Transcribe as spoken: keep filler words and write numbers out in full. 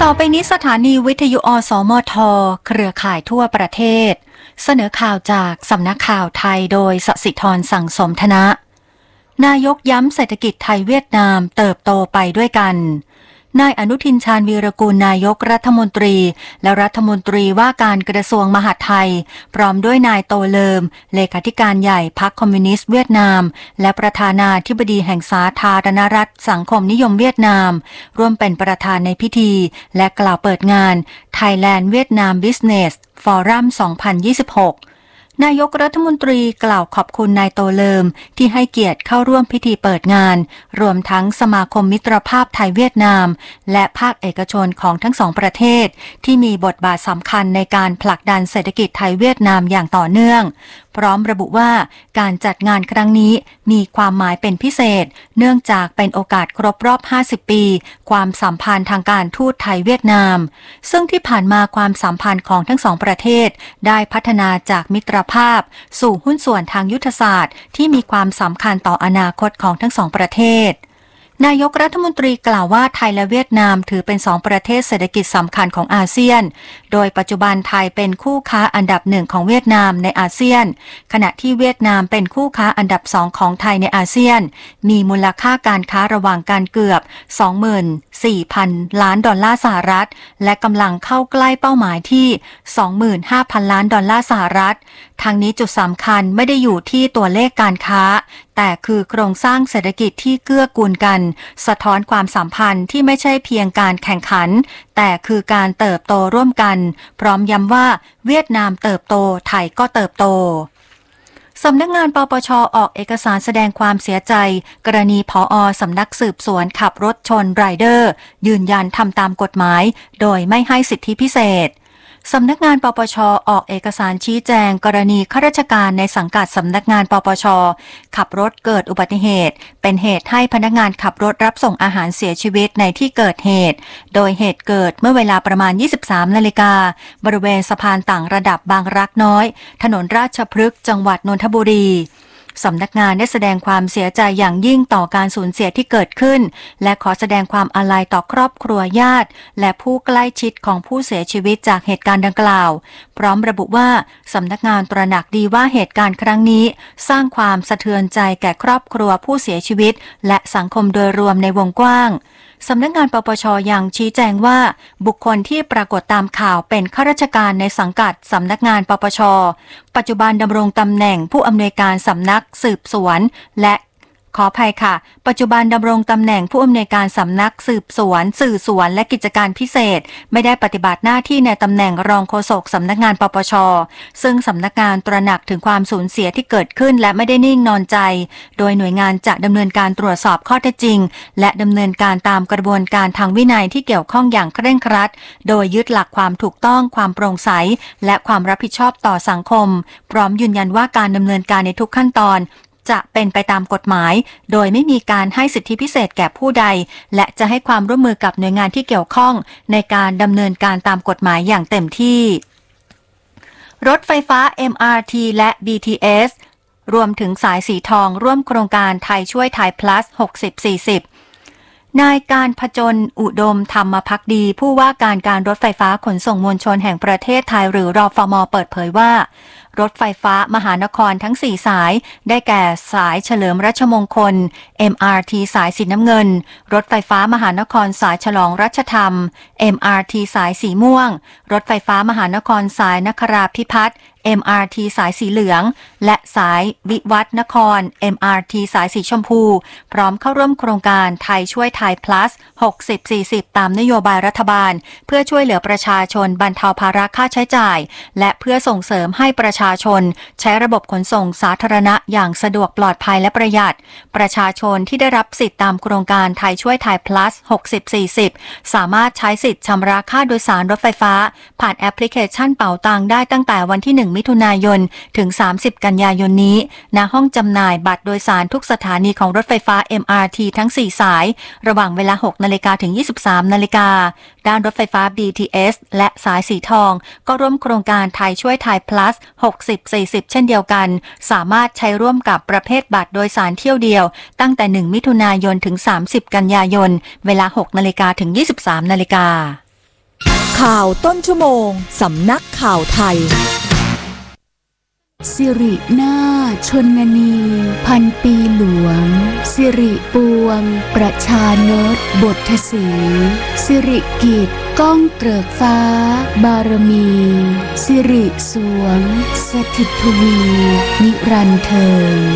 ต่อไปนี้สถานีวิทยุอสมทเครือข่ายทั่วประเทศเสนอข่าวจากสำนักข่าวไทยโดยสศิธรสั่งสมธนะนายกย้ำเศรษฐกิจไทยเวียดนามเติบโตไปด้วยกันนายอนุทินชาญวีรกูลนายกรัฐมนตรีและรัฐมนตรีว่าการกระทรวงมหาดไทยพร้อมด้วยนายโตเลิมเลขาธิการใหญ่พรรคคอมมิวนิสต์เวียดนามและประธานาธิบดีแห่งสาธารณรัฐสังคมนิยมเวียดนามร่วมเป็นประธานในพิธีและกล่าวเปิดงาน Thailand Vietnam Business Forum สองพันยี่สิบหกนายกรัฐมนตรีกล่าวขอบคุณนายโตเลิมที่ให้เกียรติเข้าร่วมพิธีเปิดงานรวมทั้งสมาคมมิตรภาพไทยเวียดนามและภาคเอกชนของทั้งสองประเทศที่มีบทบาทสำคัญในการผลักดันเศรษฐกิจไทยเวียดนามอย่างต่อเนื่องพร้อมระบุว่าการจัดงานครั้งนี้มีความหมายเป็นพิเศษเนื่องจากเป็นโอกาสครบรอบห้าสิบปีความสัมพันธ์ทางการทูตไทยเวียดนามซึ่งที่ผ่านมาความสัมพันธ์ของทั้งสองประเทศได้พัฒนาจากมิตรภาพสู่หุ้นส่วนทางยุทธศาสตร์ที่มีความสำคัญต่ออนาคตของทั้งสองประเทศนายกรัฐมนตรีกล่าวว่าไทยและเวียดนามถือเป็นสองประเทศเศรษฐกิจสำคัญของอาเซียนโดยปัจจุบันไทยเป็นคู่ค้าอันดับหนึ่งของเวียดนามในอาเซียนขณะที่เวียดนามเป็นคู่ค้าอันดับสองของไทยในอาเซียนมีมูลค่าการค้าระหว่างกันเกือบ สองหมื่นสี่พัน ล้านดอลลาร์สหรัฐและกำลังเข้าใกล้เป้าหมายที่ สองหมื่นห้าพัน ล้านดอลลาร์สหรัฐทางนี้จุดสำคัญไม่ได้อยู่ที่ตัวเลขการค้าแต่คือโครงสร้างเศรษฐกิจที่เกื้อกูลกันสะท้อนความสัมพันธ์ที่ไม่ใช่เพียงการแข่งขันแต่คือการเติบโตร่วมกันพร้อมย้ำว่าเวียดนามเติบโตไทยก็เติบโตสำนักงานปปช.ออกเอกสารแสดงความเสียใจกรณีผอ.สำนักสืบสวนขับรถชนไรเดอร์ยืนยันทำตามกฎหมายโดยไม่ให้สิทธิพิเศษสำนักงานปปช.ออกเอกสารชี้แจงกรณีข้าราชการในสังกัดสำนักงานปปช.ขับรถเกิดอุบัติเหตุเป็นเหตุให้พนักงานขับรถรับส่งอาหารเสียชีวิตในที่เกิดเหตุโดยเหตุเกิดเมื่อเวลาประมาณ ยี่สิบสามนาฬิกาบริเวณสะพานต่างระดับบางรักน้อยถนนราชพฤกษ์จังหวัดนนทบุรีสำนักงานได้แสดงความเสียใจอย่างยิ่งต่อการสูญเสียที่เกิดขึ้นและขอแสดงความอาลัยต่อครอบครัวญาติและผู้ใกล้ชิดของผู้เสียชีวิตจากเหตุการณ์ดังกล่าวพร้อมระบุว่าสำนักงานตระหนักดีว่าเหตุการณ์ครั้งนี้สร้างความสะเทือนใจแก่ครอบครัวผู้เสียชีวิตและสังคมโดยรวมในวงกว้างสำนักงานปปช.ยังชี้แจงว่าบุคคลที่ปรากฏตามข่าวเป็นข้าราชการในสังกัดสำนักงานปปช.ปัจจุบันดำรงตำแหน่งผู้อำนวยการสำนักสืบสวนและขออภัยค่ะปัจจุบันดำรงตำแหน่งผู้อำนวยการสำนักสืบสวนสื่อสวนและกิจการพิเศษไม่ได้ปฏิบัติหน้าที่ในตำแหน่งรองโฆษกสำนักงานปปช.ซึ่งสำนักงานตระหนักถึงความสูญเสียที่เกิดขึ้นและไม่ได้นิ่งนอนใจโดยหน่วยงานจะดำเนินการตรวจสอบข้อเท็จจริงและดำเนินการตามกระบวนการทางวินัยที่เกี่ยวข้องอย่างเคร่งครัดโดยยึดหลักความถูกต้องความโปร่งใสและความรับผิดชอบต่อสังคมพร้อมยืนยันว่าการดำเนินการในทุกขั้นตอนจะเป็นไปตามกฎหมายโดยไม่มีการให้สิทธิพิเศษแก่ผู้ใดและจะให้ความร่วมมือกับหน่วยงานที่เกี่ยวข้องในการดำเนินการตามกฎหมายอย่างเต็มที่รถไฟฟ้า เอ็ม อาร์ ที และ บี ที เอส รวมถึงสายสีทองร่วมโครงการไทยช่วยไทย plus หกสิบ สี่สิบนายการผจญอุดมธรรมภักดีผู้ว่าการการรถไฟฟ้าขนส่งมวลชนแห่งประเทศไทยหรือรฟม.เปิดเผยว่ารถไฟฟ้ามหานครทั้งสี่สายได้แก่สายเฉลิมรัชมงคล เอ็ม อาร์ ที สายสีน้ำเงินรถไฟฟ้ามหานครสายฉลองรัชธรรม เอ็ม อาร์ ที สายสีม่วงรถไฟฟ้ามหานครสายนคราภิพัฒน์ เอ็ม อาร์ ที สายสีเหลืองและสายวิวัฒนคร เอ็ม อาร์ ที สายสีชมพูพร้อมเข้าร่วมโครงการไทยช่วยไทย plus หกสิบ สี่สิบตามนโยบายรัฐบาลเพื่อช่วยเหลือประชาชนบรรเทาภาระค่าใช้จ่ายและเพื่อส่งเสริมให้ประชาชนใช้ระบบขนส่งสาธารณะอย่างสะดวกปลอดภัยและประหยัดประชาชนที่ได้รับสิทธิตามโครงการไทยช่วยไทย plus หกสิบ สี่สิบสามารถใช้สิทธิ์ชำระค่าโดยสารรถไฟฟ้าผ่านแอปพลิเคชันเป๋าตังได้ตั้งแต่วันที่หนึ่งมิถุนายนถึงสามสิบกันยายนนี้ณห้องจำหน่ายบัตรโดยสารทุกสถานีของรถไฟฟ้า เอ็ม อาร์ ที ทั้งสี่สายระหว่างเวลา หกนาฬิกาถึง ยี่สิบสามนาฬิกาด้านรถไฟฟ้า บี ที เอส และสายสีทองก็ร่วมโครงการไทยช่วยไทย plus หกสิบ สี่สิบเช่นเดียวกันสามารถใช้ร่วมกับประเภทบัตรโดยสารเที่ยวเดียวตั้งแต่หนึ่งมิถุนายนถึงสามสิบกันยายนเวลา หกนาฬิกาถึง ยี่สิบสามนาฬิกาข่าวต้นชั่วโมงสำนักข่าวไทยสิรินาถชนนีพันปีหลวงสิริปวงประชานตบทสีสิริกิจก้องเกริกฟ้าบารมีสิริสวงสถิตทวีนิรันดร์เทิง